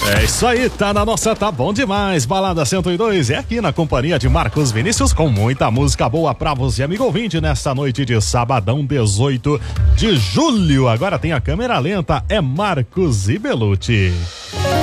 É isso aí, tá na nossa, tá bom demais. Balada 102 é aqui na companhia de Marcos Vinícius com muita música boa pra você, amigo ouvinte, nesta noite de sabadão 18 de julho. Agora tem a câmera lenta, é Marcos e Belucci.